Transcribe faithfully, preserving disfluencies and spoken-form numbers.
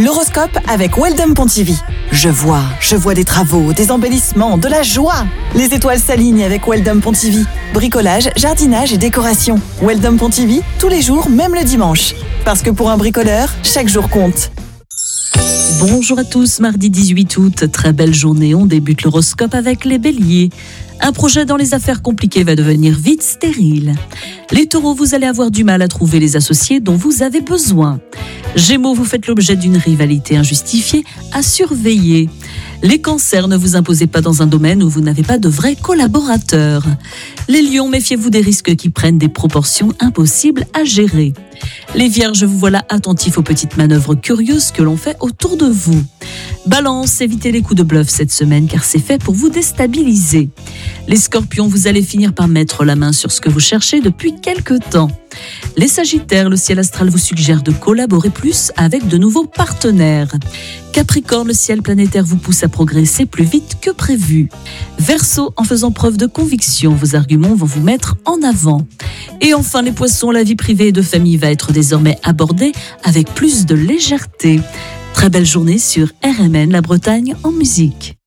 L'horoscope avec Weldom Pontivy. Je vois, je vois des travaux, des embellissements, de la joie. Les étoiles s'alignent avec Weldom Pontivy. Bricolage, jardinage et décoration. Weldom Pontivy, tous les jours, même le dimanche. Parce que pour un bricoleur, chaque jour compte. Bonjour à tous, mardi dix-huit août, très belle journée, on débute l'horoscope avec les béliers. Un projet dans les affaires compliquées va devenir vite stérile. Les taureaux, vous allez avoir du mal à trouver les associés dont vous avez besoin. Gémeaux, vous faites l'objet d'une rivalité injustifiée à surveiller. Les cancers, ne vous imposez pas dans un domaine où vous n'avez pas de vrais collaborateurs. Les lions, méfiez-vous des risques qui prennent des proportions impossibles à gérer. Les vierges, vous voilà attentifs aux petites manœuvres curieuses que l'on fait autour de vous. Balance, évitez les coups de bluff cette semaine car c'est fait pour vous déstabiliser. Les scorpions, vous allez finir par mettre la main sur ce que vous cherchez depuis quelque temps. Les sagittaires, le ciel astral vous suggère de collaborer plus avec de nouveaux partenaires. Capricorne, le ciel planétaire vous pousse à progresser plus vite que prévu. Verseau, en faisant preuve de conviction, vos arguments vont vous mettre en avant. Et enfin les poissons, la vie privée et de famille va être désormais abordée avec plus de légèreté. Très belle journée sur R M N, la Bretagne en musique.